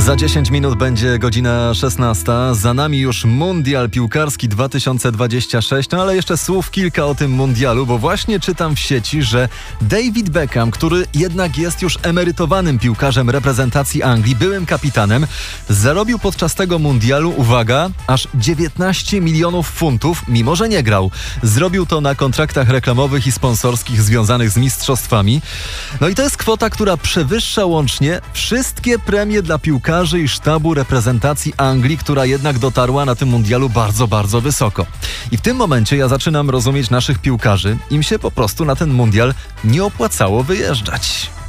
Za 10 minut będzie godzina 16. Za nami już Mundial Piłkarski 2026. No ale jeszcze słów kilka o tym mundialu, bo właśnie czytam w sieci, że David Beckham, który jednak jest już emerytowanym piłkarzem reprezentacji Anglii, byłym kapitanem, zarobił podczas tego mundialu, uwaga, aż 19 milionów funtów, mimo że nie grał. Zrobił to na kontraktach reklamowych i sponsorskich związanych z mistrzostwami. No i to jest kwota, która przewyższa łącznie wszystkie premie dla piłkarzy i sztabu reprezentacji Anglii, która jednak dotarła na tym mundialu bardzo, bardzo wysoko. I w tym momencie ja zaczynam rozumieć naszych piłkarzy. Im się po prostu na ten mundial nie opłacało wyjeżdżać.